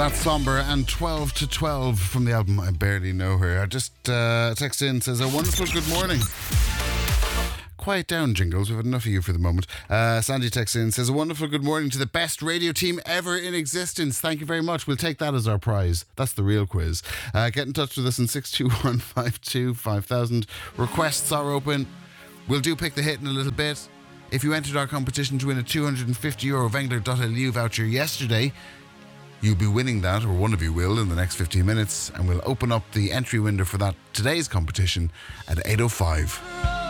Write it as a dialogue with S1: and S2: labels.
S1: That's Somber and 12 to 12 from the album I Barely Know Her. I just text in, says, a wonderful good morning. Quiet down, Jingles. We've had enough of you for the moment. Sandy texts in, says, a wonderful good morning to the best radio team ever in existence. Thank you very much. We'll take that as our prize. That's the real quiz. Get in touch with us on 621525000. Requests are open. We'll do Pick the Hit in a little bit. If you entered our competition to win a €250 Wengler.lu voucher yesterday, you'll be winning that, or one of you will, in the next 15 minutes, and we'll open up the entry window for that today's competition at 8:05.